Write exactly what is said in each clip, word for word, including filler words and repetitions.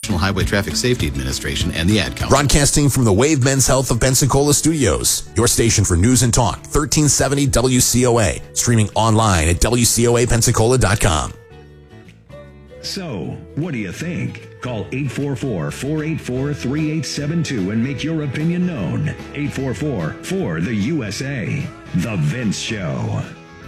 National Highway Traffic Safety Administration, and the Ad Council. Broadcasting from the Wave Men's Health of Pensacola studios, your station for news and talk, thirteen seventy W C O A. Streaming online at W C O A Pensacola dot com. So, what do you think? Call eight four four, four eight four, three eight seven two and make your opinion known. eight four four, four, the U S A. The Vince Show.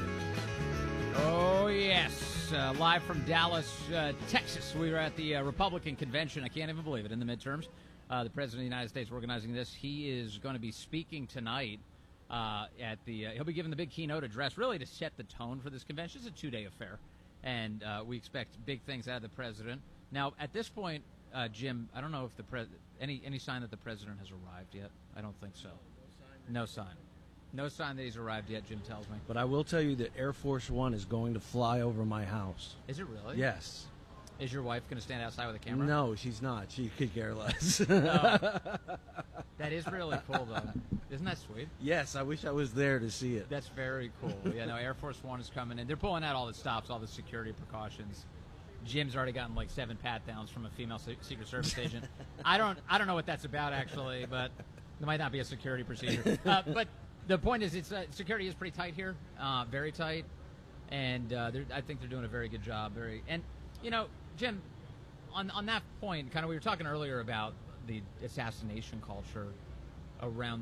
Oh, yes. Uh, live from Dallas, uh, Texas. We were at the uh, Republican convention. I can't even believe it. In the midterms, uh, the President of the United States organizing this. He is going to be speaking tonight uh, at the, uh, he'll be giving the big keynote address, really to set the tone for this convention. It's a two-day affair. And uh, we expect big things out of the president. Now, at this point, uh, Jim, I don't know if the pres- any any sign that the president has arrived yet. I don't think so. No sign. No sign that he's arrived yet, Jim tells me. But I will tell you that Air Force One is going to fly over my house. Is it really? Yes. Is your wife going to stand outside with a camera? No, she's not. She could care less. No. That is really cool, though. Isn't that sweet? Yes, I wish I was there to see it. That's very cool. Yeah, no, Air Force One is coming in. They're pulling out all the stops, all the security precautions. Jim's already gotten like seven pat downs from a female Secret Service agent. I don't, I don't know what that's about actually, but there might not be a security procedure. Uh, but the point is, it's uh, security is pretty tight here, uh, very tight, and uh, I think they're doing a very good job. Very, and you know, Jim, on on that point, kind of we were talking earlier about the assassination culture around